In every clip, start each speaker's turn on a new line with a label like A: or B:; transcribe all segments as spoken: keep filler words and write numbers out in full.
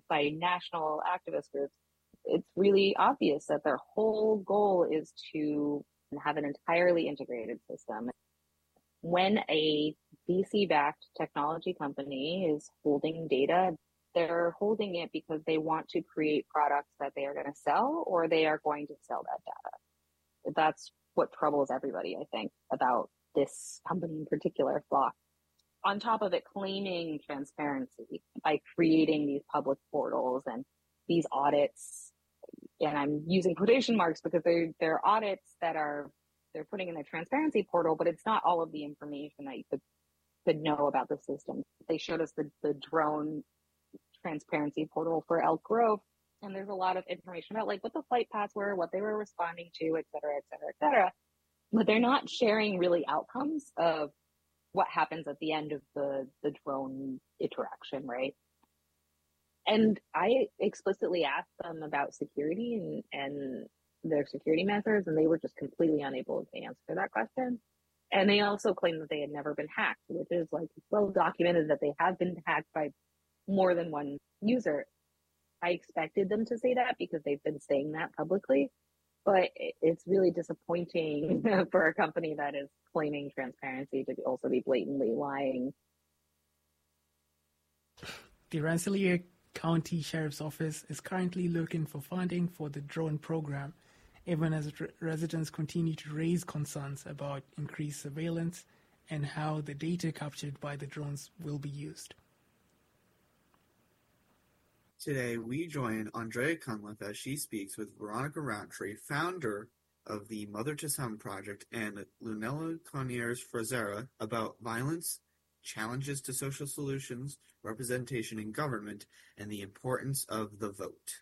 A: by national activist groups, it's really obvious that their whole goal is to have an entirely integrated system. When a V C-backed technology company is holding data, they're holding it because they want to create products that they are going to sell, or they are going to sell that data. That's what troubles everybody, I think, about this company in particular, Flock. On top of it, claiming transparency by creating these public portals and these audits, and I'm using quotation marks because they're, they're audits that are, they're putting in the transparency portal, but it's not all of the information that you could, could know about the system. They showed us the, the drone transparency portal for Elk Grove, and there's a lot of information about like what the flight paths were, what they were responding to, et cetera, et cetera, et cetera. But they're not sharing really outcomes of what happens at the end of the, the drone interaction, right? And I explicitly asked them about security and, and their security methods, and they were just completely unable to answer that question. And they also claimed that they had never been hacked, which is like well documented that they have been hacked by more than one user. I expected them to say that because they've been saying that publicly, but it's really disappointing for a company that is claiming transparency to also be blatantly lying.
B: The Rensselaer County Sheriff's Office is currently looking for funding for the drone program, even as re- residents continue to raise concerns about increased surveillance and how the data captured by the drones will be used.
C: Today, we join Andrea Cunliffe as she speaks with Veronica Roundtree, founder of the Mother to Son Project, and Lunella Conyers-Frazera about violence, challenges to social solutions, representation in government, and the importance of the vote.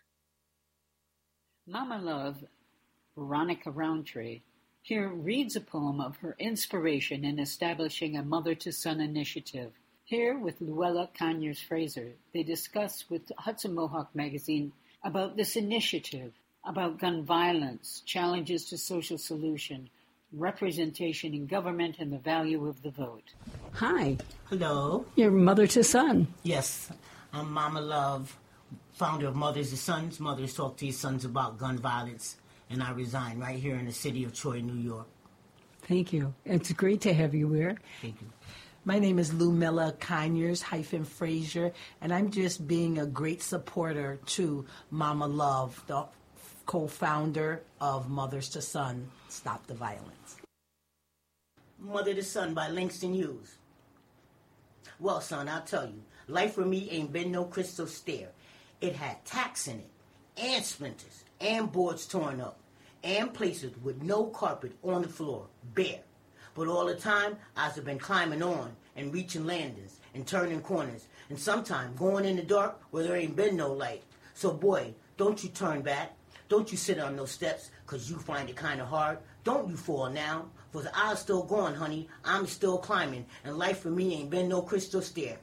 D: Mama Love, Veronica Roundtree, here reads a poem of her inspiration in establishing a Mother to Son initiative. Here, with Luella Conyers-Fraser, they discuss with Hudson Mohawk Magazine about this initiative, about gun violence, challenges to social solution, representation in government, and the value of the vote.
E: Hi.
F: Hello.
E: You're Mother to Son.
F: Yes, I'm Mama Love, founder of Mothers to Sons. Mothers talk to your sons about gun violence, and I reside right here in the city of Troy, New York.
E: Thank you. It's great to have you here.
F: Thank you.
G: My name is Lumella Conyers-Fraser, and I'm just being a great supporter to Mama Love, the co-founder of Mothers to Son, Stop the Violence.
F: Mother to Son by Langston Hughes. Well, son, I'll tell you, life for me ain't been no crystal stair. It had tacks in it, and splinters, and boards torn up, and places with no carpet on the floor, bare. But all the time, I've been climbing on and reaching landings and turning corners, and sometimes going in the dark where there ain't been no light. So, boy, don't you turn back. Don't you sit on those steps, 'cause you find it kind of hard. Don't you fall now, for I'm still going, honey. I'm still climbing, and life for me ain't been no crystal stair.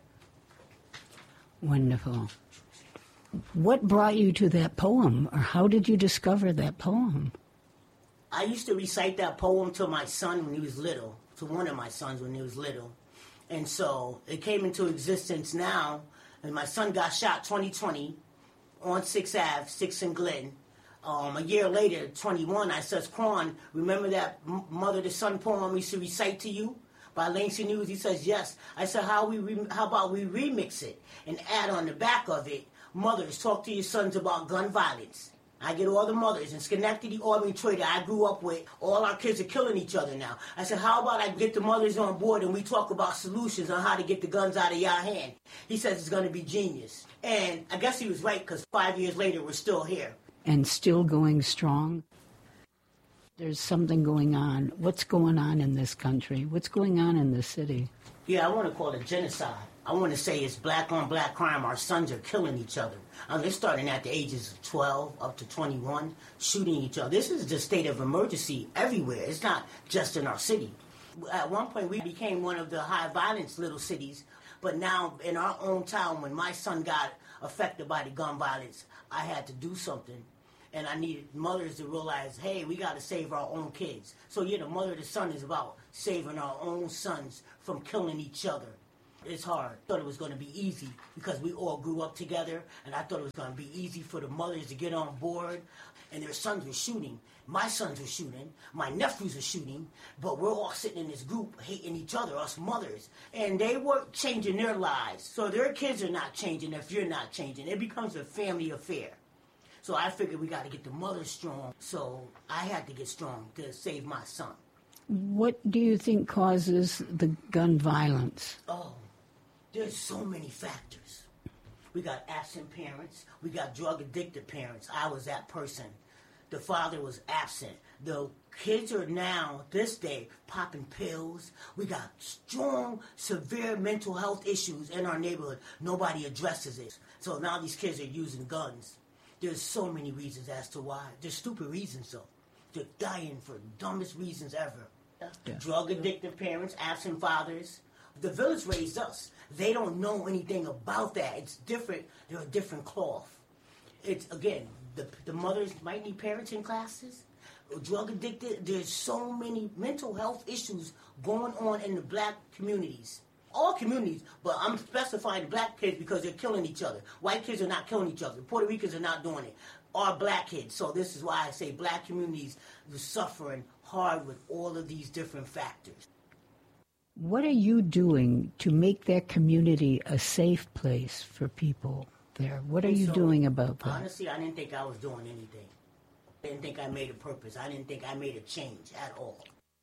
E: Wonderful. What brought you to that poem, or how did you discover that poem?
F: I used to recite that poem to my son when he was little, to one of my sons when he was little. And so it came into existence now, and my son got shot twenty twenty on sixth Avenue, sixth and Glen. Um, a year later, twenty-one, I says, Quan, remember that M- Mother to Son poem we used to recite to you by Langston Hughes? He says, yes. I said, how we re- how about we remix it and add on the back of it, mothers, talk to your sons about gun violence. I get all the mothers in Schenectady, Albany, Troy that I grew up with. All our kids are killing each other now. I said, how about I get the mothers on board and we talk about solutions on how to get the guns out of your hand? He says it's going to be genius. And I guess he was right, because five years later, we're still here.
E: And still going strong? There's something going on. What's going on in this country? What's going on in this city?
F: Yeah, I want to call it genocide. I want to say it's black-on-black crime. Our sons are killing each other. I mean, they're starting at the ages of twelve up to twenty-one, shooting each other. This is the state of emergency everywhere. It's not just in our city. At one point, we became one of the high-violence little cities. But now, in our own town, when my son got affected by the gun violence, I had to do something. And I needed mothers to realize, hey, we got to save our own kids. So, yeah, the Mother to Son is about saving our own sons from killing each other. It's hard. I thought it was going to be easy because we all grew up together, and I thought it was going to be easy for the mothers to get on board, and their sons were shooting. My sons were shooting. My nephews were shooting, but we're all sitting in this group hating each other, us mothers, and they weren't changing their lives. So their kids are not changing if you're not changing. It becomes a family affair. So I figured we got to get the mothers strong, so I had to get strong to save my son.
E: What do you think causes the gun violence?
F: Oh, there's so many factors. We got absent parents. We got drug-addicted parents. I was that person. The father was absent. The kids are now, this day, popping pills. We got strong, severe mental health issues in our neighborhood. Nobody addresses it. So now these kids are using guns. There's so many reasons as to why. There's stupid reasons, though. They're dying for dumbest reasons ever. Yeah. Drug-addicted parents, absent fathers. The village raised us. They don't know anything about that. It's different. They're a different cloth. It's, again, the, the mothers might need parenting classes. Drug-addicted. There's so many mental health issues going on in the black communities. All communities, but I'm specifying black kids because they're killing each other. White kids are not killing each other. Puerto Ricans are not doing it. Our black kids. So this is why I say black communities are suffering hard with all of these different factors.
E: What are you doing to make that community a safe place for people there? What are you
F: so,
E: doing about that?
F: Honestly, I didn't think I was doing anything. I didn't think I made a purpose. I didn't think I made a change at all.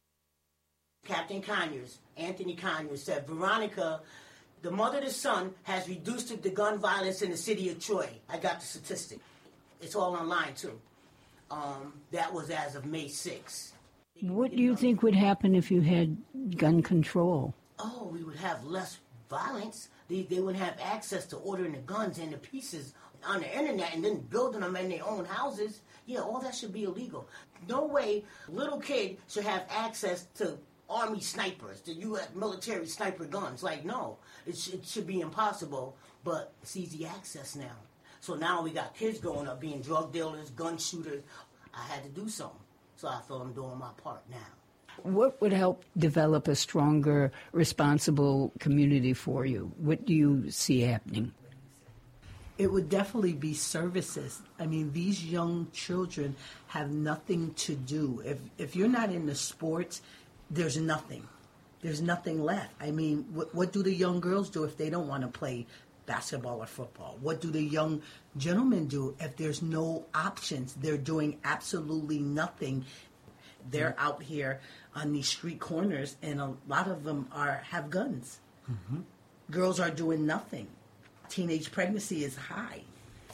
F: Captain Conyers, Anthony Conyers, said, Veronica, the mother to son has reduced the gun violence in the city of Troy. I got the statistic. It's all online, too. Um, that was as of May sixth.
E: What do you think would happen if you had gun control?
F: Oh, we would have less violence. They, they would have access to ordering the guns and the pieces on the internet and then building them in their own houses. Yeah, all that should be illegal. No way little kid should have access to Army snipers, the U S military sniper guns. Like, no, it, sh- it should be impossible, but it's easy access now. So now we got kids growing up being drug dealers, gun shooters. I had to do something. So I feel I'm doing my part now.
E: What would help develop a stronger, responsible community for you? What do you see happening?
G: It would definitely be services. I mean, these young children have nothing to do. If if you're not in the sports, there's nothing. There's nothing left. I mean, what, what do the young girls do if they don't want to play basketball or football? What do the young gentlemen do if there's no options? They're doing absolutely nothing. They're mm-hmm. out here on these street corners, and a lot of them are have guns. Mm-hmm. Girls are doing nothing. Teenage pregnancy is high.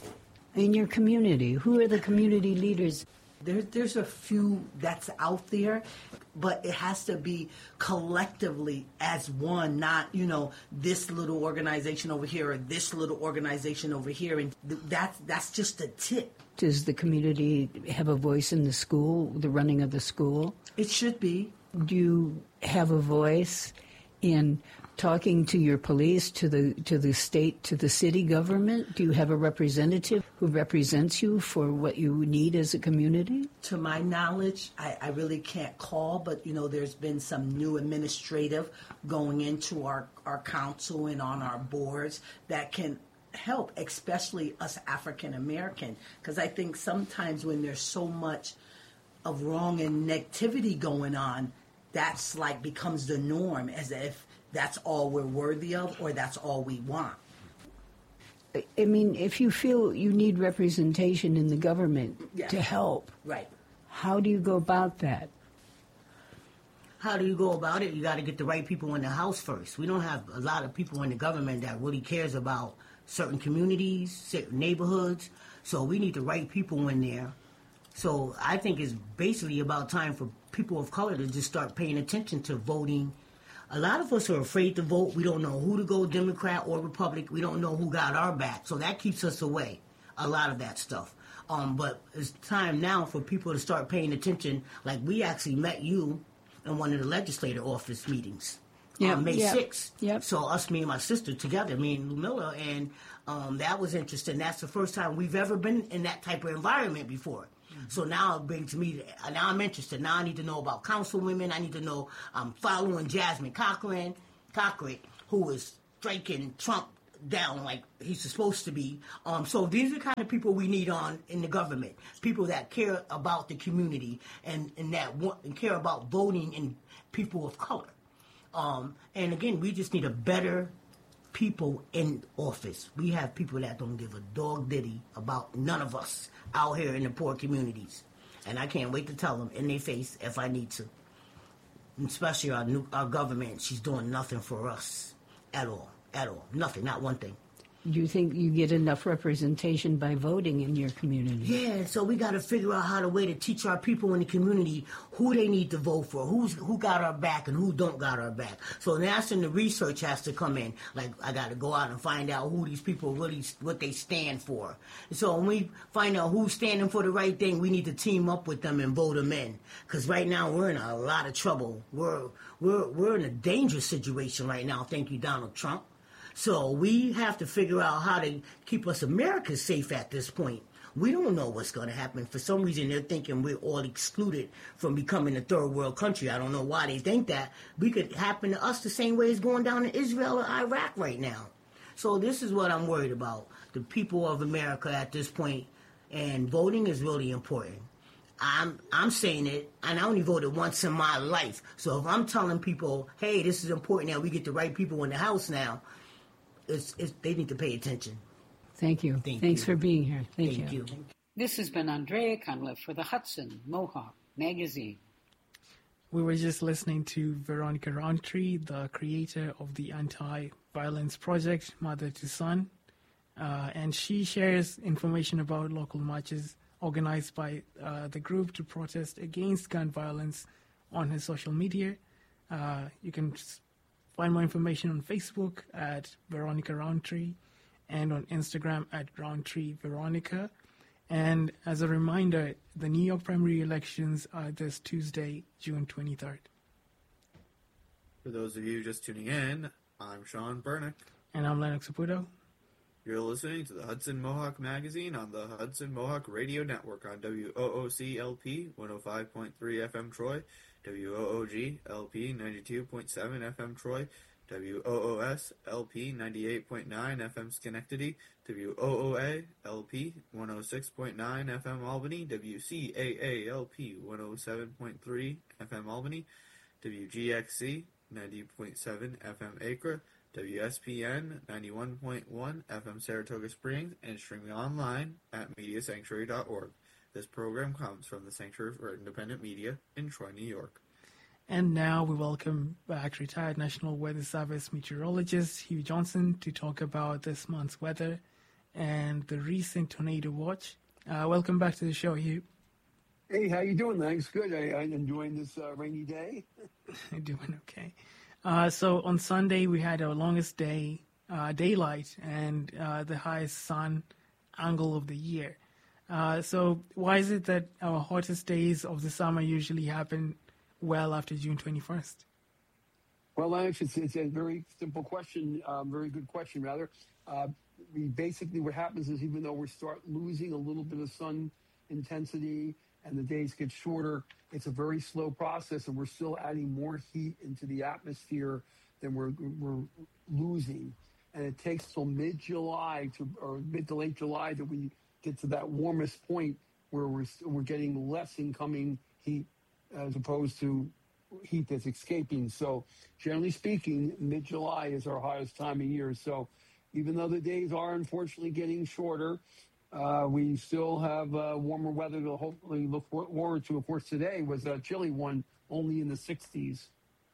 E: In your community, who are the community leaders?
G: There, there's a few that's out there, but it has to be collectively as one, not, you know, this little organization over here or this little organization over here. And th- that's, that's just a tip.
E: Does the community have a voice in the school, the running of the school?
G: It should be.
E: Do you have a voice in talking to your police, to the to the state, to the city government? Do you have a representative who represents you for what you need as a community?
G: To my knowledge, I, I really can't call, but, you know, there's been some new administrative going into our, our council and on our boards that can help, especially us African American, because I think sometimes when there's so much of wrong and negativity going on, that's like becomes the norm, as if that's all we're worthy of or that's all we want.
E: I mean, if you feel you need representation in the government
F: yes.
E: to help,
F: right?
E: How do you go about that?
F: How do you go about it? You got to get the right people in the house first. We don't have a lot of people in the government that really cares about certain communities, certain neighborhoods. So we need the right people in there. So I think it's basically about time for people of color to just start paying attention to voting. A lot of us are afraid to vote. We don't know who to go, Democrat or Republican. We don't know who got our back. So that keeps us away, a lot of that stuff. Um, but it's time now for people to start paying attention. Like, we actually met you in one of the legislator office meetings
E: yep,
F: on May
E: yep,
F: sixth.
E: Yep.
F: So us, me and my sister together, me and Lou Miller, and um, that was interesting. That's the first time we've ever been in that type of environment before. So now it brings me, now I'm interested. Now I need to know about councilwomen. I need to know, I'm following Jasmine Cochran, Cochran, who is striking Trump down like he's supposed to be. Um, so these are the kind of people we need on in the government, people that care about the community and, and that want and care about voting in people of color. Um, and again, we just need a better people in office. We have people that don't give a dog ditty about none of us out here in the poor communities. And I can't wait to tell them in their face if I need to. Especially our new our government, she's doing nothing for us at all. At all. Nothing, not one thing.
E: Do you think you get enough representation by voting in your community?
F: Yeah, so we got to figure out how to way to teach our people in the community who they need to vote for, who's who got our back and who don't got our back. So that's when the research has to come in. Like, I got to go out and find out who these people really, what they stand for. So when we find out who's standing for the right thing, we need to team up with them and vote them in. Because right now we're in a lot of trouble. We're we're we're in a dangerous situation right now. Thank you, Donald Trump. So we have to figure out how to keep us Americans safe at this point. We don't know what's going to happen. For some reason, they're thinking we're all excluded from becoming a third world country. I don't know why they think that. We could happen to us the same way it's going down in Israel or Iraq right now. So this is what I'm worried about, the people of America at this point. And voting is really important. I'm I'm saying it, and I only voted once in my life. So if I'm telling people, hey, this is important that we get the right people in the House now, It's, it's, they need to pay attention.
E: Thank you.
F: Thank
E: Thanks
F: you.
E: for being here. Thank,
F: Thank
E: you.
F: you.
D: This has been Andrea Conliffe for the Hudson Mohawk Magazine.
B: We were just listening to Veronica Roundtree, the creator of the anti-violence project, Mother to Son, uh, and she shares information about local marches organized by uh, the group to protest against gun violence on her social media. Uh, you can find more information on Facebook at Veronica Roundtree and on Instagram at Roundtree Veronica. And as a reminder, the New York primary elections are this Tuesday, June twenty-third.
C: For those of you just tuning in, I'm Sean Bernick.
B: And I'm Lennox Saputo.
C: You're listening to the Hudson Mohawk Magazine on the Hudson Mohawk Radio Network on W O O C L P one oh five point three F M Troy, W O O G L P ninety-two point seven F M Troy, W O O S L P ninety-eight point nine F M Schenectady, W O O A L P one oh six point nine F M Albany, W C A A L P one oh seven point three F M Albany, W G X C ninety point seven F M Acre, W S P N ninety-one point one F M Saratoga Springs, and streaming online at media sanctuary dot org. This program comes from the Sanctuary for Independent Media in Troy, New York.
B: And now we welcome back retired National Weather Service meteorologist Hugh Johnson to talk about this month's weather and the recent tornado watch. Uh, welcome back to the show, Hugh.
H: Hey, how you doing? Thanks. Good. I, I'm enjoying this uh, rainy day.
B: Doing okay. Uh, so on Sunday we had our longest day, uh, daylight, and uh, the highest sun angle of the year. Uh, so why is it that our hottest days of the summer usually happen well after June twenty-first?
H: Well, actually, it's, it's a very simple question, um, very good question, rather. Uh, we basically, what happens is even though we start losing a little bit of sun intensity and the days get shorter, it's a very slow process, and we're still adding more heat into the atmosphere than we're, we're losing. And it takes till mid-July to, or mid to late July that we get to that warmest point where we're, we're getting less incoming heat as opposed to heat that's escaping. So generally speaking, mid-July is our hottest time of year. So even though the days are unfortunately getting shorter, uh, we still have uh, warmer weather to hopefully look forward to. Of course, today was a chilly one, only in the sixties.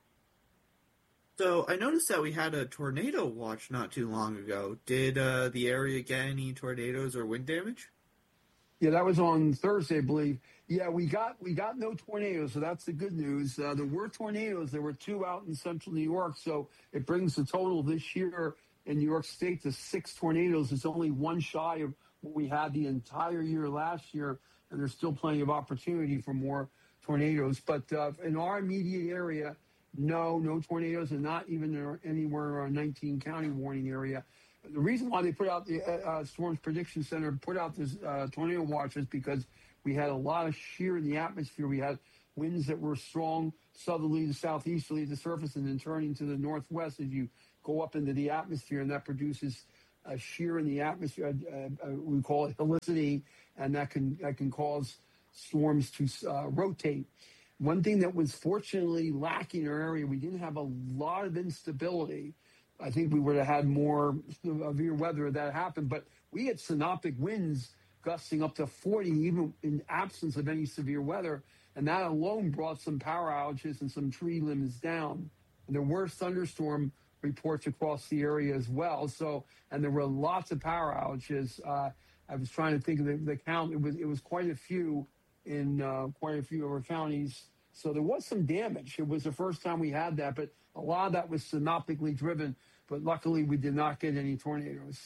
C: So I noticed that we had a tornado watch not too long ago. Did uh, the area get any tornadoes or wind damage?
H: Yeah, that was on Thursday, I believe. Yeah, we got we got no tornadoes, so that's the good news. Uh, there were tornadoes. There were two out in central New York, so it brings the total this year in New York State to six tornadoes. It's only one shy of what we had the entire year last year, and there's still plenty of opportunity for more tornadoes. But uh, in our immediate area, no, no tornadoes, and not even anywhere in our nineteen county warning area. The reason why they put out the uh, Storms Prediction Center put out this uh, tornado watch is because we had a lot of shear in the atmosphere. We had winds that were strong southerly to southeasterly to the surface and then turning to the northwest as you go up into the atmosphere, and that produces a shear in the atmosphere. Uh, uh, we call it helicity, and that can that can cause storms to uh, rotate. One thing that was fortunately lacking in our area, we didn't have a lot of instability. I think we would have had more severe weather that happened, but we had synoptic winds gusting up to forty, even in absence of any severe weather, and that alone brought some power outages and some tree limbs down. And there were thunderstorm reports across the area as well. So, and there were lots of power outages. Uh, I was trying to think of the, the count. It was it was quite a few in uh, quite a few of our counties. So there was some damage. It was the first time we had that, but a lot of that was synoptically driven. But luckily, we did not get any tornadoes.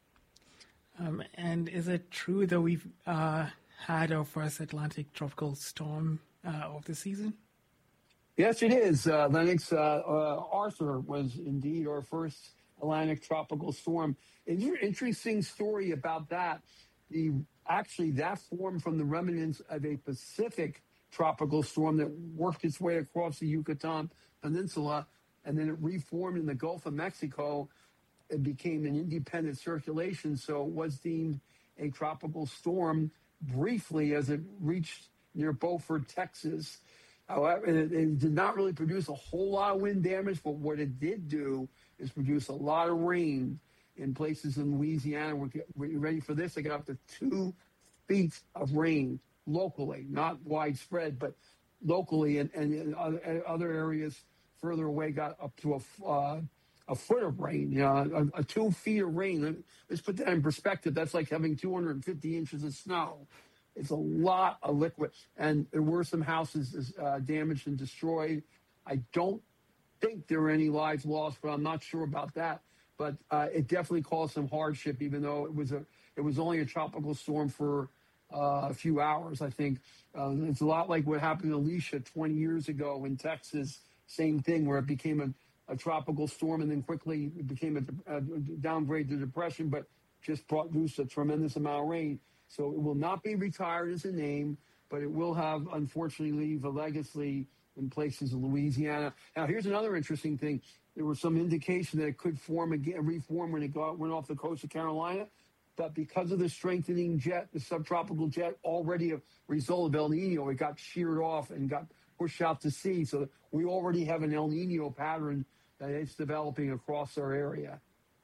B: Um, and is it true that we've uh, had our first Atlantic tropical storm uh, of the season?
H: Yes, it is. Uh, Lennox uh, uh, Arthur was indeed our first Atlantic tropical storm. An interesting story about that. The actually that formed from the remnants of a Pacific tropical storm that worked its way across the Yucatan Peninsula, and then it reformed in the Gulf of Mexico. It became an independent circulation, so it was deemed a tropical storm briefly as it reached near Beaufort, Texas. However, it, it did not really produce a whole lot of wind damage, but what it did do is produce a lot of rain in places in Louisiana. We're, we're ready for this. They got up to two feet of rain locally, not widespread, but locally, and, and in other, other areas further away got up to a, uh, a foot of rain, you know, a, a two feet of rain. Let's put that in perspective. That's like having two hundred fifty inches of snow. It's a lot of liquid. And there were some houses uh, damaged and destroyed. I don't think there were any lives lost, but I'm not sure about that. But uh, it definitely caused some hardship, even though it was a it was only a tropical storm for uh, a few hours, I think. Uh, it's a lot like what happened to Alicia twenty years ago in Texas. Same thing, where it became a, a tropical storm and then quickly it became a, a downgrade to depression, but just produced a tremendous amount of rain. So it will not be retired as a name, but it will have, unfortunately, leave a legacy in places of Louisiana. Now, here's another interesting thing. There was some indication that it could form again, reform when it got, went off the coast of Carolina. But because of the strengthening jet, the subtropical jet, already a result of El Nino, it got sheared off and got pushed out to sea. So we already have an El Nino pattern that is developing across our area.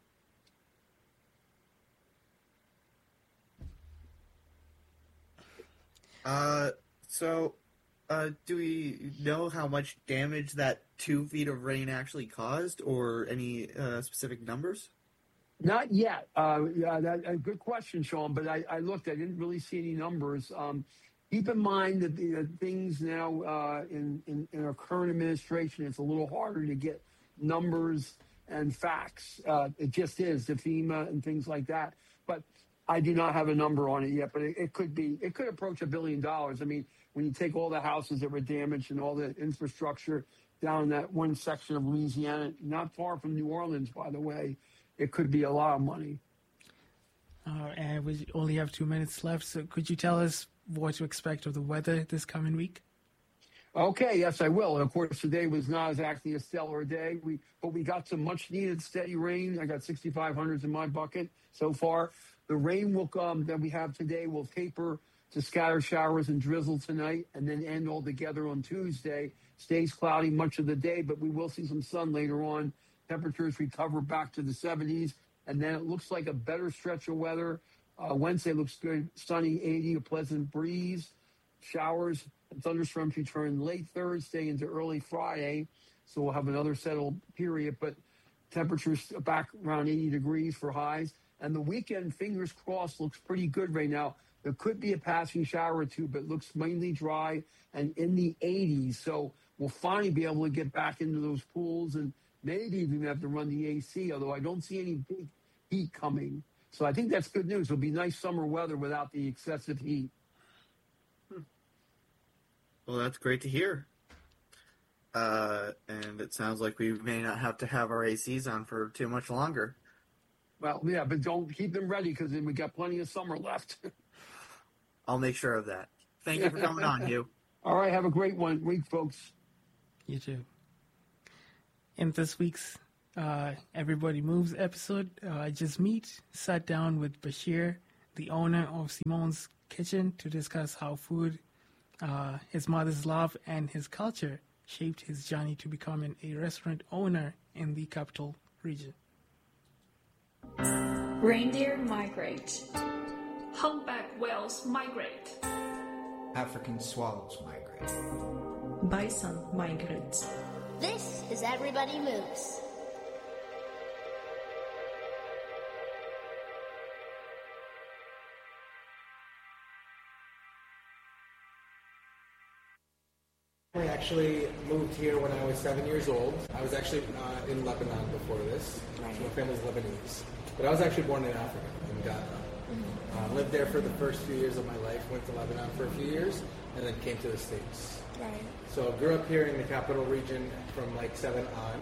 C: Uh, so, uh, do we know how much damage that two feet of rain actually caused, or any uh, specific numbers?
H: Not yet. Uh, yeah, that, a good question, Sean, but I, I looked. I didn't really see any numbers. Um, keep in mind that the uh, things now uh, in, in, in our current administration, it's a little harder to get numbers and facts. Uh, it just is, the FEMA and things like that. But I do not have a number on it yet, but it, it could be, it could approach a billion dollars. I mean, when you take all the houses that were damaged and all the infrastructure down in that one section of Louisiana, not far from New Orleans, by the way, it could be a lot of money.
B: Uh, and we only have two minutes left, so could you tell us what to expect of the weather this coming week?
H: Okay, yes, I will. And of course, today was not exactly a stellar day, we but we got some much-needed steady rain. I got sixty-five hundreds in my bucket so far. The rain will come that we have today will taper to scattered showers and drizzle tonight, and then end altogether on Tuesday. Stays cloudy much of the day, but we will see some sun later on. Temperatures recover back to the seventies, and then it looks like a better stretch of weather. Uh, Wednesday looks good, sunny, eighty, a pleasant breeze. Showers and thunderstorms return late Thursday into early Friday, so we'll have another settled period, but temperatures back around eighty degrees for highs. And the weekend, fingers crossed, looks pretty good right now. There could be a passing shower or two, but it looks mainly dry and in the eighties. So we'll finally be able to get back into those pools and maybe even have to run the A C, although I don't see any big heat coming. So I think that's good news. It'll be nice summer weather without the excessive heat.
C: Well, that's great to hear. Uh, and it sounds like we may not have to have our A Cs on for too much longer.
H: Well, yeah, but don't keep them ready because then we got plenty of summer left.
C: I'll make sure of that. Thank you for coming on, Hugh.
H: All right, have a great one week, folks.
B: You too. In this week's uh, Everybody Moves episode, uh, Just Meet sat down with Bashir, the owner of Simone's Kitchen, to discuss how food, uh, his mother's love, and his culture shaped his journey to becoming a restaurant owner in the capital region.
I: Reindeer migrate. Humpback whales migrate.
J: African swallows migrate.
I: Bison migrates.
K: This is Everybody Moves.
L: I actually moved here when I was seven years old. I was actually uh, in Lebanon before this. Right. So my family's Lebanese. But I was actually born in Africa, in Ghana. Mm-hmm. Uh, lived there for the first few years of my life, went to Lebanon for a few years, and then came to the States.
M: Right.
L: So grew up here in the capital region from like seven on,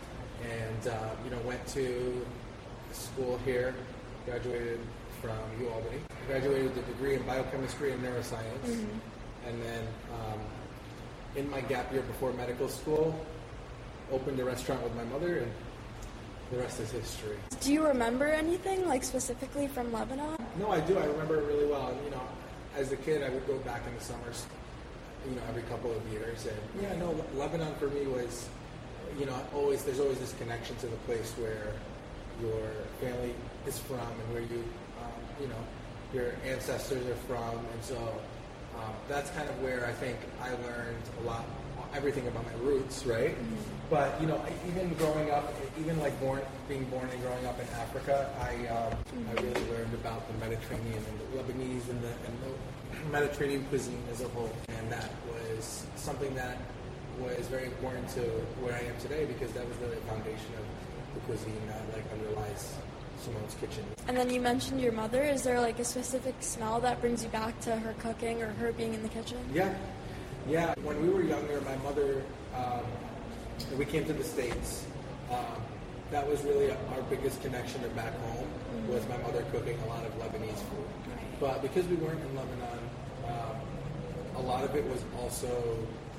L: and uh, you know went to school here, graduated from UAlbany, graduated with a degree in biochemistry and neuroscience, mm-hmm. and then um, in my gap year before medical school, opened a restaurant with my mother, and the rest is history.
M: Do you remember anything like specifically from Lebanon?
L: No, I do. I remember it really well. You know, as a kid, I would go back in the summers, you know, every couple of years, and yeah, no, Lebanon for me was, you know, always there's always this connection to the place where your family is from and where you, um, you know, your ancestors are from, and so um, that's kind of where I think I learned a lot, everything about my roots, right? Mm-hmm. But you know, even growing up, even like born, being born and growing up in Africa, I um, mm-hmm. I really learned about the Mediterranean and the Lebanese and the, and the Mediterranean cuisine as a whole, and that was something that was very important to where I am today because that was the foundation of the cuisine that like underlies Simone's Kitchen.
M: And then you mentioned your mother. Is there like a specific smell that brings you back to her cooking or her being in the kitchen?
L: Yeah, yeah. When we were younger, my mother, um, we came to the States. Um, that was really our biggest connection to back home, mm-hmm. was my mother cooking a lot of Lebanese food. Right. But because we weren't in Lebanon, um, a lot of it was also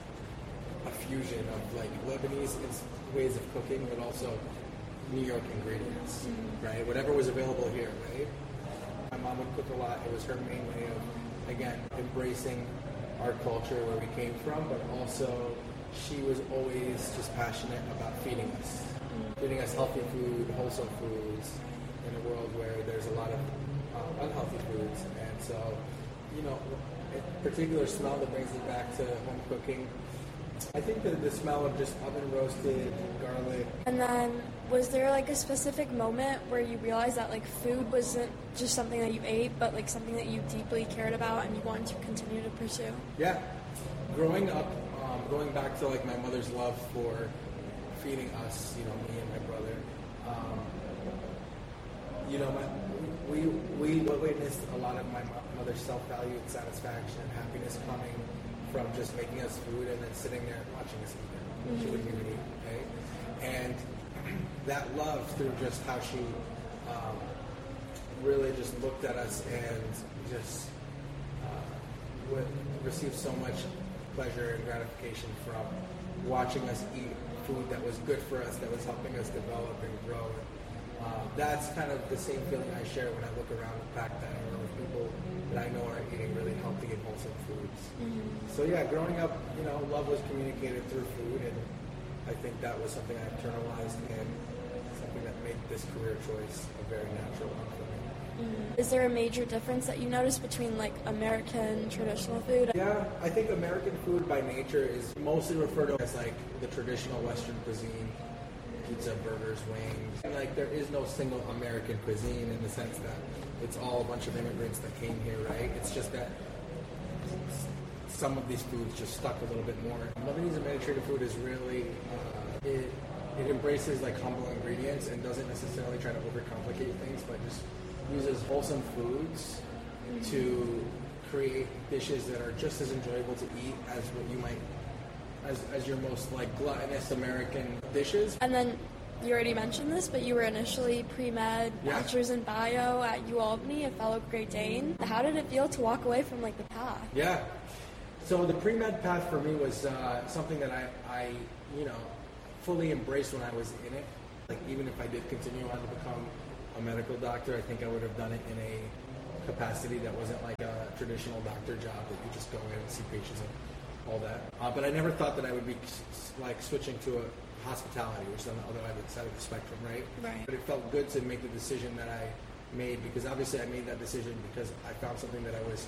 L: a fusion of like Lebanese ways of cooking, but also New York ingredients, mm-hmm. right? Whatever was available here, right? My mom would cook a lot. It was her main way of, again, embracing our culture where we came from, but also she was always just passionate about feeding us, mm-hmm. feeding us healthy food, wholesome foods, in a world where there's a lot of uh, unhealthy foods. And so, you know, a particular smell that brings me back to home cooking, I think that the smell of just oven roasted garlic.
M: And then, was there like a specific moment where you realized that like food wasn't just something that you ate, but like something that you deeply cared about and you wanted to continue to pursue?
L: Yeah. Growing up, um, going back to like my mother's love for feeding us, you know, me and my brother, um, you know, my, we, we witnessed a lot of my mother's self-value and satisfaction and happiness coming from just making us food and then sitting there and watching us eat it. Mm-hmm. She wouldn't even eat, okay? And that love through just how she um, really just looked at us and just uh, would receive so much pleasure and gratification from watching us eat food that was good for us, that was helping us develop and grow. Uh, that's kind of the same feeling I share when I look around the fact that I know people that I know are eating really healthy and wholesome foods. Mm-hmm. So yeah, growing up, you know, love was communicated through food, and I think that was something I internalized and something that made this career choice a very natural one for me.
M: Mm-hmm. Is there a major difference that you notice between like American traditional food?
L: Yeah, I think American food by nature is mostly referred to as like the traditional Western cuisine. Pizza, burgers, wings. And like there is no single American cuisine in the sense that it's all a bunch of immigrants that came here, right? It's just that some of these foods just stuck a little bit more. Lebanese and Mediterranean food is really, uh, it, it embraces like humble ingredients and doesn't necessarily try to overcomplicate things, but just uses wholesome foods mm-hmm. to create dishes that are just as enjoyable to eat as what you might As, as your most like gluttonous American dishes.
M: And then you already mentioned this, but you were initially pre-med, yeah. bachelor's in bio at UAlbany, a fellow Great Dane. How did it feel to walk away from like the path?
L: Yeah. So the pre-med path for me was uh, something that I, I, you know, fully embraced when I was in it. Like, even if I did continue on to become a medical doctor, I think I would have done it in a capacity that wasn't like a traditional doctor job that you just go in and see patients and all that. Uh, but I never thought that I would be like switching to a hospitality, which is on the other side of the spectrum, right?
M: Right.
L: But it felt good to make the decision that I made, because obviously I made that decision because I found something that I was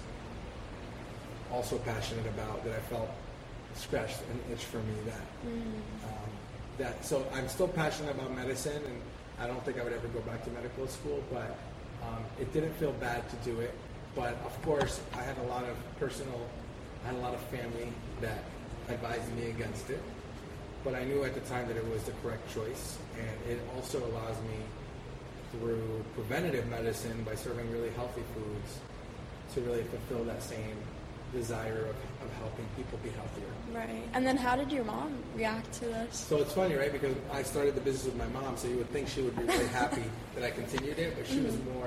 L: also passionate about, that I felt scratched an itch for me that mm. um, that so I'm still passionate about medicine, and I don't think I would ever go back to medical school, but um, it didn't feel bad to do it. But of course I had a lot of personal I had a lot of family that advised me against it, but I knew at the time that it was the correct choice, and it also allows me, through preventative medicine, by serving really healthy foods, to really fulfill that same desire of, of helping people be healthier.
M: Right. And then how did your mom react to this?
L: So it's funny, right? Because I started the business with my mom, so you would think she would be really happy that I continued it, but she mm-hmm. was more,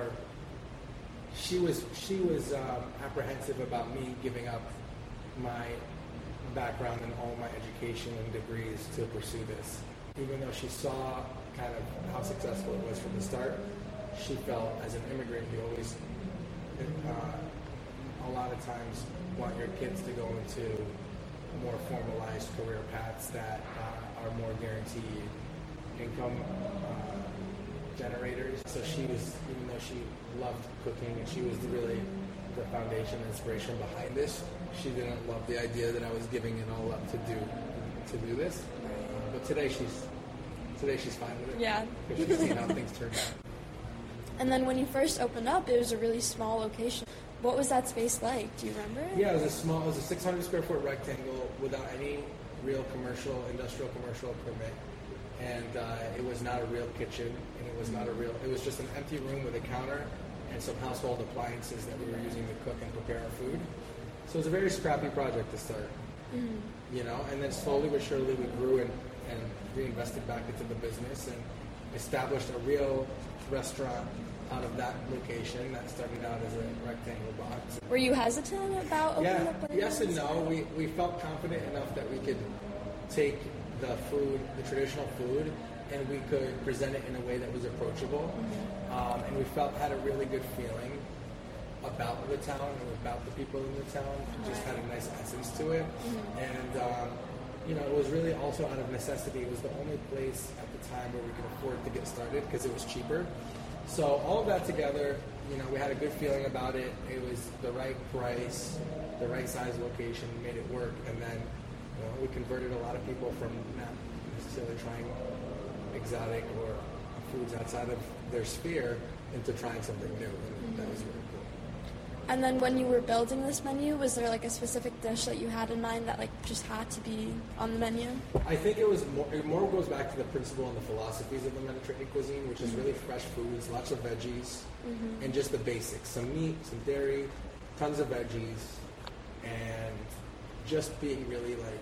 L: she was, she was um, apprehensive about me giving up my background and all my education and degrees to pursue this. Even though she saw kind of how successful it was from the start, she felt as an immigrant, you always, uh, a lot of times, want your kids to go into more formalized career paths that uh, are more guaranteed income uh, generators. So she was, even though she loved cooking and she was really the foundation and inspiration behind this, she didn't love the idea that I was giving it all up to do to do this. Uh, but today she's today she's fine with it.
M: Yeah.
L: Because she's seen how things turned out.
M: And then when you first opened up, it was a really small location. What was that space like? Do you remember?
L: Yeah, it was a small, it was a six hundred square foot rectangle without any real commercial, industrial commercial equipment. And uh, it was not a real kitchen, and it was not a real, it was just an empty room with a counter and some household appliances that we were using to cook and prepare our food. So it was a very scrappy project to start, mm-hmm. you know, and then slowly but surely we grew and, and reinvested back into the business and established a real restaurant out of that location that started out as a rectangle box.
M: Were you hesitant about opening
L: yeah,
M: up?
L: Yes and no. We, we felt confident enough that we could take the food, the traditional food, and we could present it in a way that was approachable. Mm-hmm. Um, and we felt had a really good feeling about the town and about the people in the town. It just had a nice essence to it. Mm-hmm. And um, you know, it was really also out of necessity. It was the only place at the time where we could afford to get started because it was cheaper. So all of that together, you know, we had a good feeling about it. It was the right price, the right size location, made it work. And then, you know, we converted a lot of people from not necessarily trying exotic or foods outside of their sphere into trying something new. And mm-hmm. that was really cool.
M: And then when you were building this menu, was there like a specific dish that you had in mind that like just had to be on the menu?
L: I think it was more, it more goes back to the principle and the philosophies of the Mediterranean cuisine, which is really fresh foods, lots of veggies, mm-hmm. and just the basics. Some meat, some dairy, tons of veggies, and just being really like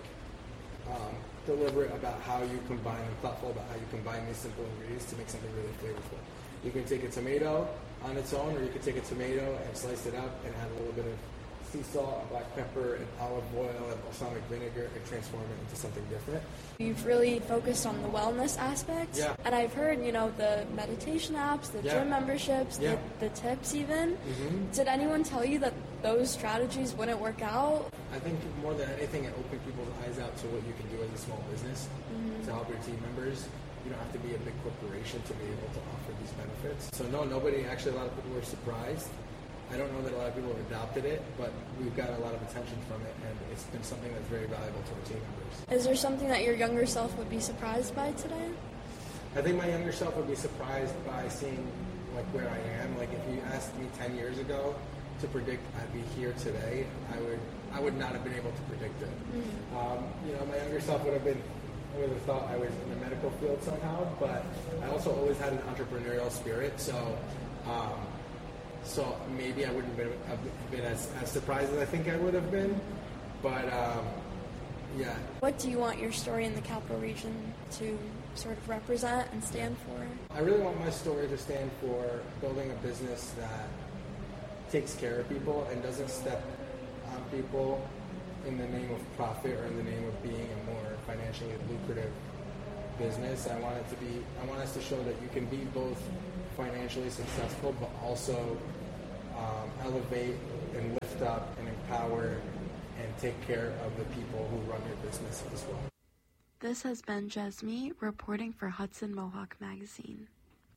L: um, deliberate about how you combine, and thoughtful about how you combine these simple ingredients to make something really flavorful. You can take a tomato on its own, or you could take a tomato and slice it up and add a little bit of sea salt, black pepper, and olive oil, and balsamic vinegar, and transform it into something different.
M: You've really focused on the wellness aspect.
L: Yeah.
M: And I've heard, you know, the meditation apps, the
L: yeah.
M: gym memberships,
L: yeah.
M: the, the tips even.
L: Mm-hmm.
M: Did anyone tell you that those strategies wouldn't work out?
L: I think more than anything, it opened people's eyes out to what you can do as a small business mm-hmm. to help your team members. You don't have to be a big corporation to be able to offer these benefits. So no, nobody, actually a lot of people were surprised. I don't know that a lot of people have adopted it, but we've got a lot of attention from it, and it's been something that's very valuable to our team members.
M: Is there something that your younger self would be surprised by today?
L: I think my younger self would be surprised by seeing like where I am. Like if you asked me ten years ago to predict I'd be here today, I would I would not have been able to predict it. Mm-hmm. Um, you know, my younger self would have been I would have thought I was in the medical field somehow, but I also always had an entrepreneurial spirit, so um, so maybe I wouldn't have been, have been as, as surprised as I think I would have been, but um, yeah.
M: What do you want your story in the capital region to sort of represent and stand for?
L: I really want my story to stand for building a business that takes care of people and doesn't step on people in the name of profit or in the name of being a more financially lucrative business. I want it to be, I want us to show that you can be both financially successful, but also um, elevate and lift up and empower and take care of the people who run your business as well.
N: This has been Jesme reporting for Hudson Mohawk Magazine.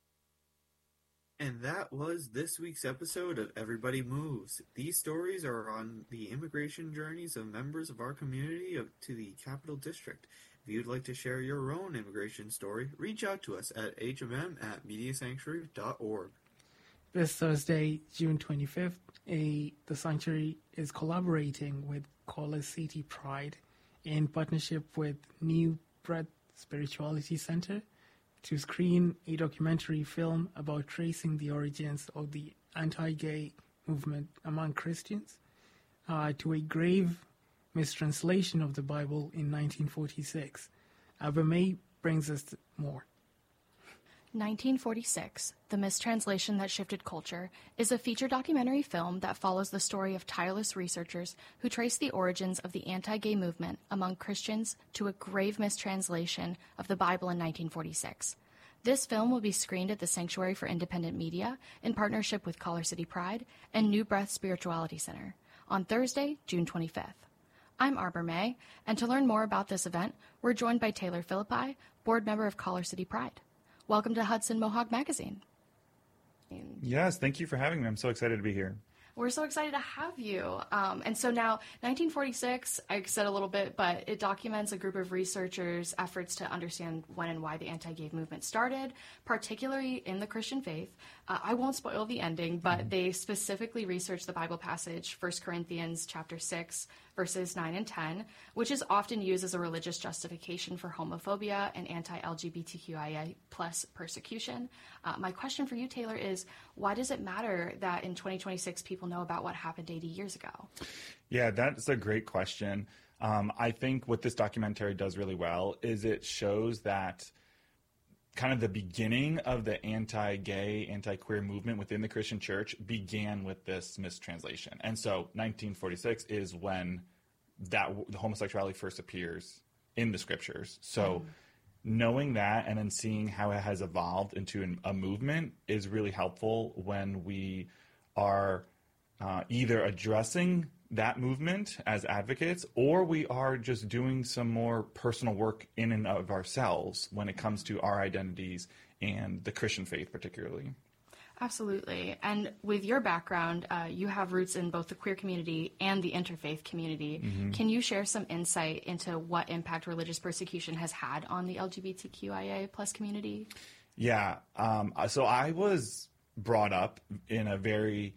C: And that was this week's episode of Everybody Moves. These stories are on the immigration journeys of members of our community of, to the Capital District. If you'd like to share your own immigration story, reach out to us at h m m at media sanctuary dot org.
B: This Thursday, June twenty-fifth, a, the Sanctuary is collaborating with Color City Pride in partnership with New Breath Spirituality Center to screen a documentary film about tracing the origins of the anti-gay movement among Christians uh, to a grave mistranslation of the Bible in nineteen forty-six. Abba May brings us more.
O: nineteen forty-six, The Mistranslation That Shifted Culture, is a feature documentary film that follows the story of tireless researchers who trace the origins of the anti-gay movement among Christians to a grave mistranslation of the Bible in nineteen forty-six. This film will be screened at the Sanctuary for Independent Media in partnership with Color City Pride and New Breath Spirituality Center on Thursday, June twenty-fifth. I'm Arbor May, and to learn more about this event, we're joined by Taylor Philippi, board member of Color City Pride. Welcome to Hudson Mohawk Magazine.
P: Yes, thank you for having me. I'm so excited to be here.
O: We're so excited to have you. Um, and so now, nineteen forty-six, I said a little bit, but it documents a group of researchers' efforts to understand when and why the anti-gay movement started, particularly in the Christian faith. Uh, I won't spoil the ending, but mm-hmm. they specifically researched the Bible passage, First Corinthians chapter six, verses nine and ten, which is often used as a religious justification for homophobia and anti-L G B T Q I A plus persecution. Uh, my question for you, Taylor, is why does it matter that in twenty twenty-six people know about what happened eighty years ago?
P: Yeah, that's a great question. Um, I think what this documentary does really well is it shows that kind of the beginning of the anti-gay, anti-queer movement within the Christian church began with this mistranslation. And so nineteen forty-six is when that the homosexuality first appears in the scriptures. So mm. knowing that and then seeing how it has evolved into an, a movement is really helpful when we are uh, either addressing that movement as advocates, or we are just doing some more personal work in and of ourselves when it comes to our identities and the Christian faith particularly.
O: Absolutely. And with your background, uh, you have roots in both the queer community and the interfaith community. Mm-hmm. Can you share some insight into what impact religious persecution has had on the L G B T Q I A plus community?
P: Yeah. Um, so I was brought up in a very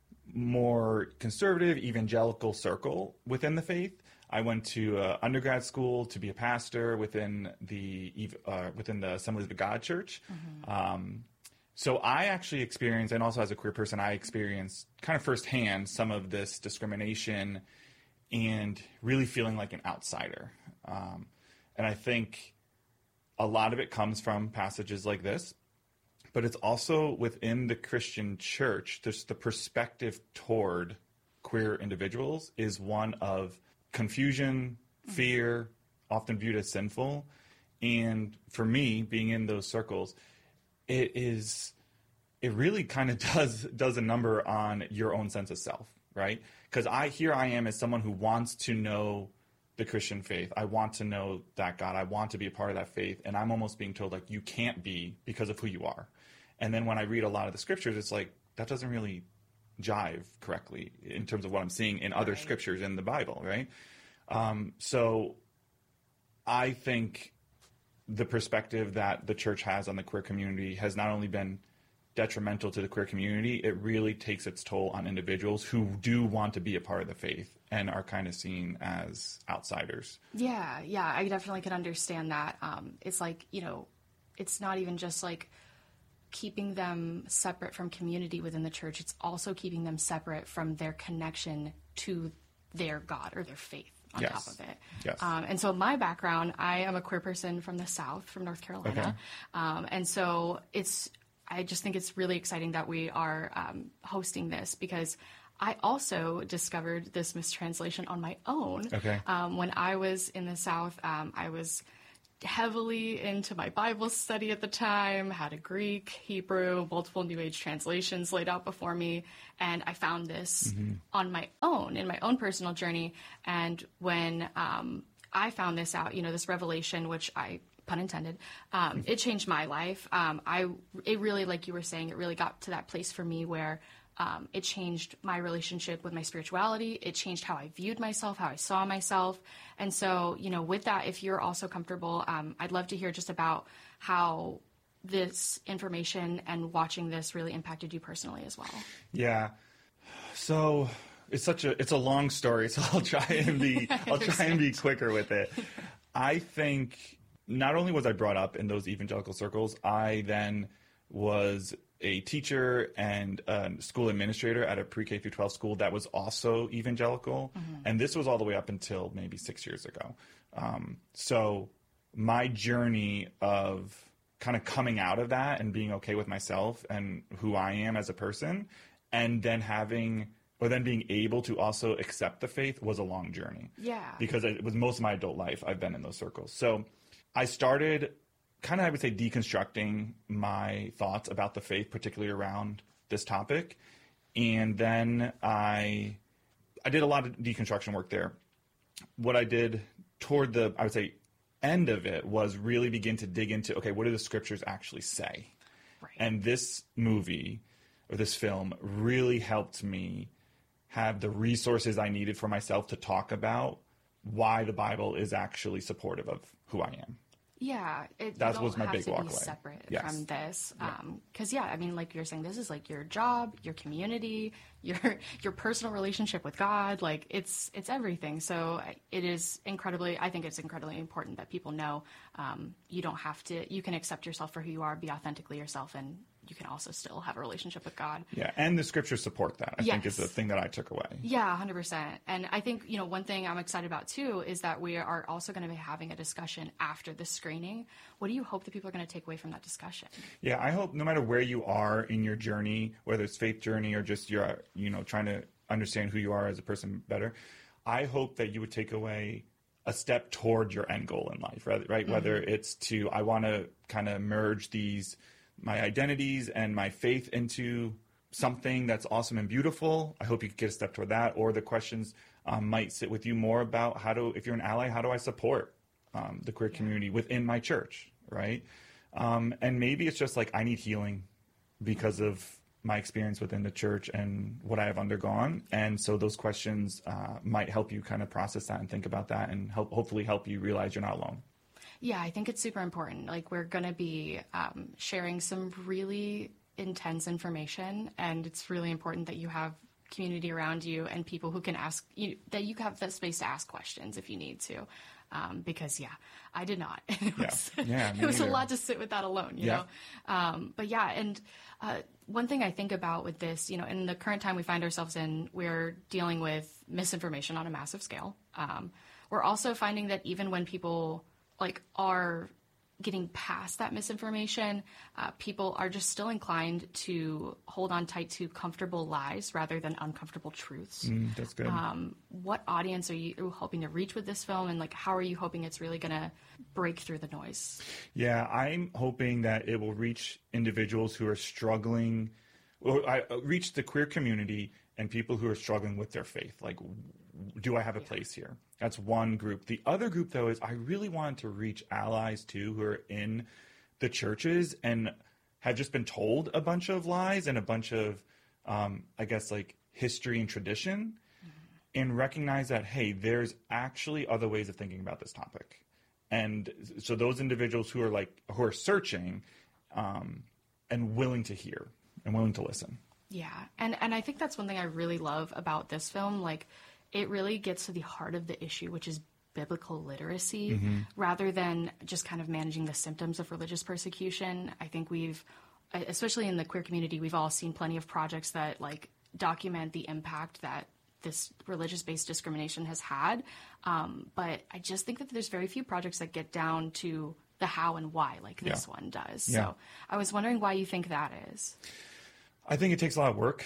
P: more conservative evangelical circle within the faith. I went to uh, undergrad school to be a pastor within the uh, within the Assemblies of God Church. Mm-hmm. Um, so I actually experienced, and also as a queer person, I experienced kind of firsthand some of this discrimination and really feeling like an outsider. Um, and I think a lot of it comes from passages like this. But it's also within the Christian church, just the perspective toward queer individuals is one of confusion, fear, often viewed as sinful. And for me, being in those circles, it is, it really kind of does does a number on your own sense of self, right? Because I here I am as someone who wants to know the Christian faith. I want to know that God. I want to be a part of that faith. And I'm almost being told, like, you can't be because of who you are. And then when I read a lot of the scriptures, it's like, that doesn't really jive correctly in terms of what I'm seeing in other right. scriptures in the Bible, right? Um, so I think the perspective that the church has on the queer community has not only been detrimental to the queer community, it really takes its toll on individuals who do want to be a part of the faith and are kind of seen as outsiders.
O: Yeah, yeah, I definitely could understand that. Um, it's like, you know, it's not even just like keeping them separate from community within the church. It's also keeping them separate from their connection to their God or their faith on yes. top of it.
P: Yes.
O: Um, and so my background, I am a queer person from the South, from North Carolina.
P: Okay.
O: Um, and so it's, I just think it's really exciting that we are um, hosting this because I also discovered this mistranslation on my own.
P: Okay.
O: Um, when I was in the South, um, I was heavily into my Bible study at the time, had a Greek, Hebrew, multiple New Age translations laid out before me, and I found this mm-hmm. on my own, in my own personal journey. And when um, I found this out, you know, this revelation, which I, pun intended, um, it changed my life. Um, I, it really, like you were saying, it really got to that place for me where Um, it changed my relationship with my spirituality. It changed how I viewed myself, how I saw myself. And so, you know, with that, if you're also comfortable, um, I'd love to hear just about how this information and watching this really impacted you personally as well.
P: Yeah. So it's such a, it's a long story, so I'll try and be, I'll try and be quicker with it. I think not only was I brought up in those evangelical circles, I then was a teacher and a school administrator at a pre-K through twelve school that was also evangelical. Mm-hmm. And this was all the way up until maybe six years ago. Um, so my journey of kind of coming out of that and being okay with myself and who I am as a person, and then having, or then being able to also accept the faith was a long journey.
O: Yeah.
P: Because it was most of my adult life I've been in those circles. So I started kind of, I would say, deconstructing my thoughts about the faith, particularly around this topic. And then I I did a lot of deconstruction work there. What I did toward the, I would say, end of it was really begin to dig into, okay, what do the scriptures actually say? Right. And this movie, or this film, really helped me have the resources I needed for myself to talk about why the Bible is actually supportive of who I am.
O: Yeah, it
P: that
O: don't
P: was my
O: have
P: big
O: to
P: walkway.
O: Be separate
P: Yes.
O: from this, because
P: yeah.
O: yeah. yeah, I mean, like you're saying, this is like your job, your community, your your personal relationship with God. Like it's it's everything. So it is incredibly. I think it's incredibly important that people know um, you don't have to. You can accept yourself for who you are, be authentically yourself, and you can also still have a relationship with God.
P: Yeah, and the scriptures support that. I
O: yes.
P: think is the thing that I took away.
O: Yeah, one hundred percent. And I think, you know, one thing I'm excited about too is that we are also going to be having a discussion after the screening. What do you hope that people are going to take away from that discussion?
P: Yeah, I hope no matter where you are in your journey, whether it's faith journey or just your, you know, trying to understand who you are as a person better, I hope that you would take away a step toward your end goal in life, right? right? Mm-hmm. Whether it's to, I want to kind of merge these, my identities and my faith into something that's awesome and beautiful. I hope you could get a step toward that. Or the questions um, might sit with you more about how to, if you're an ally, how do I support um, the queer community within my church, right? Um, and maybe it's just like I need healing because of my experience within the church and what I have undergone. And so those questions uh, might help you kind of process that and think about that and help, hopefully help you realize you're not alone.
O: Yeah, I think it's super important. Like we're going to be um, sharing some really intense information, and it's really important that you have community around you and people who can ask you, that you have that space to ask questions if you need to. Um, because yeah, I did not. It was,
P: yeah. Yeah,
O: it was a lot to sit with that alone, you
P: yeah.
O: know? Um, but yeah. And, uh, one thing I think about with this, you know, in the current time we find ourselves in, we're dealing with misinformation on a massive scale. Um, we're also finding that even when people like are getting past that misinformation, uh, people are just still inclined to hold on tight to comfortable lies rather than uncomfortable truths.
P: Mm, that's good.
O: Um, what audience are you hoping to reach with this film, and like how are you hoping it's really going to break through the noise?
P: Yeah, I'm hoping that it will reach individuals who are struggling, or I, reach the queer community and people who are struggling with their faith. Like, do I have a place here? That's one group. The other group, though, is I really wanted to reach allies, too, who are in the churches and have just been told a bunch of lies and a bunch of, um, I guess, like history and tradition, mm-hmm. and recognize that, hey, there's actually other ways of thinking about this topic. And so those individuals who are like, who are searching um, and willing to hear and willing to listen.
O: Yeah. And, and I think that's one thing I really love about this film. Like, it really gets to the heart of the issue, which is biblical literacy, mm-hmm. rather than just kind of managing the symptoms of religious persecution. I think we've, especially in the queer community, we've all seen plenty of projects that like document the impact that this religious-based discrimination has had. Um, but I just think that there's very few projects that get down to the how and why like this yeah. one does. Yeah. So I was wondering why you think that is.
P: I think it takes a lot of work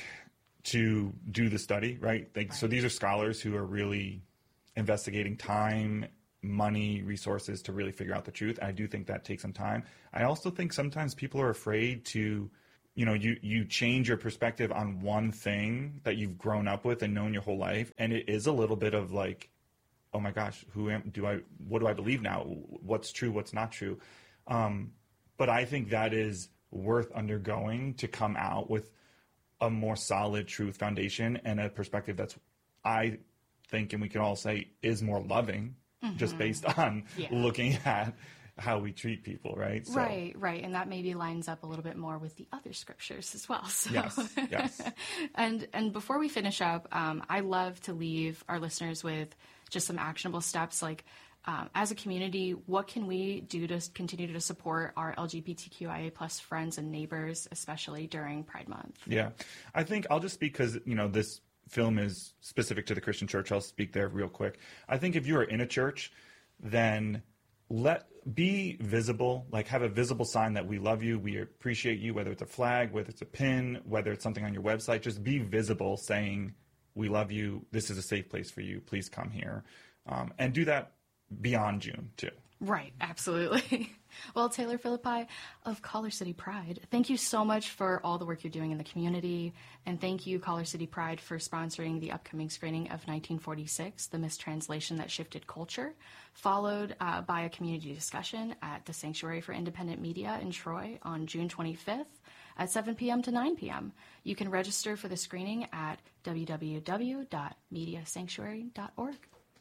P: to do the study, right? Like, right? So these are scholars who are really investigating time money, resources to really figure out the truth. I do think that takes some time. I also think sometimes people are afraid to, you know, you, you change your perspective on one thing that you've grown up with and known your whole life. And it is a little bit of like, oh my gosh, who am, do I, what do I believe now? What's true? What's not true? Um, but I think that is worth undergoing to come out with a more solid truth foundation and a perspective that's, I think, and we can all say, is more loving, mm-hmm. just based on yeah. looking at how we treat people, right?
O: So. Right, right. And that maybe lines up a little bit more with the other scriptures as well. So.
P: Yes, yes.
O: and, and before we finish up, um, I love to leave our listeners with just some actionable steps, like um, as a community, what can we do to continue to support our L G B T Q I A plus friends and neighbors, especially during Pride Month?
P: Yeah, I think I'll just speak because, you know, this film is specific to the Christian church. I'll speak there real quick. I think if you are in a church, then let be visible, like have a visible sign that we love you, we appreciate you, whether it's a flag, whether it's a pin, whether it's something on your website, just be visible saying, we love you, this is a safe place for you, please come here. Um, and do that beyond June, too.
O: Right, absolutely. Well, Taylor Philippi of Color City Pride, thank you so much for all the work you're doing in the community. And thank you, Color City Pride, for sponsoring the upcoming screening of nineteen forty-six, The Mistranslation That Shifted Culture, followed uh, by a community discussion at the Sanctuary for Independent Media in Troy on June twenty-fifth at seven p.m. to nine p.m. You can register for the screening at w w w dot media sanctuary dot org.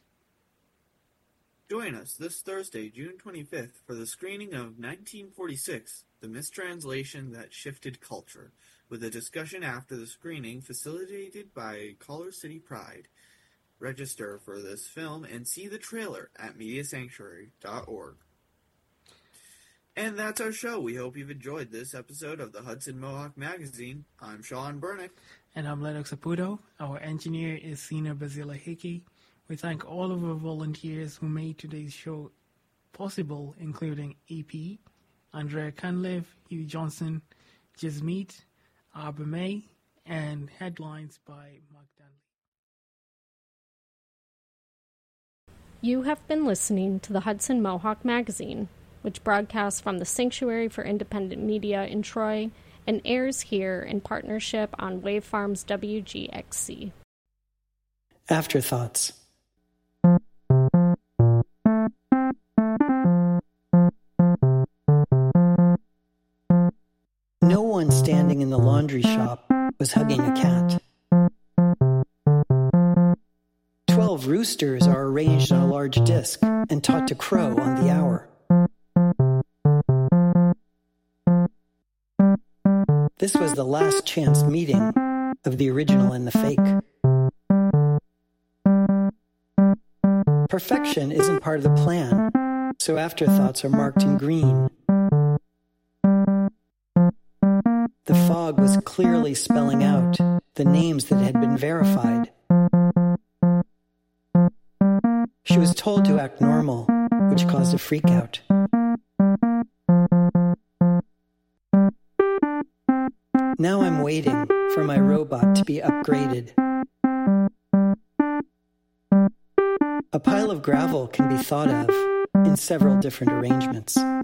C: Join us this Thursday, June twenty-fifth, for the screening of nineteen forty-six, The Mistranslation That Shifted Culture, with a discussion after the screening facilitated by Color City Pride. Register for this film and see the trailer at media sanctuary dot org. And that's our show. We hope you've enjoyed this episode of the Hudson Mohawk Magazine. I'm Sean Burnick.
B: And I'm Lennox Aputo. Our engineer is Sina Basila Hickey. We thank all of our volunteers who made today's show possible, including A P, Andrea Cunliffe, Hugh Johnson, Jismeet, Arbor May, and headlines by Mark Dunley.
Q: You have been listening to the Hudson Mohawk Magazine, which broadcasts from the Sanctuary for Independent Media in Troy and airs here in partnership on Wave Farms W G X C.
R: Afterthoughts. No one standing in the laundry shop was hugging a cat. Twelve roosters are arranged on a large disc and taught to crow on the hour. This was the last chance meeting of the original and the fake. Perfection isn't part of the plan, so afterthoughts are marked in green. The fog was clearly spelling out the names that had been verified. She was told to act normal, which caused a freakout. Now I'm waiting for my robot to be upgraded. A pile of gravel can be thought of in several different arrangements.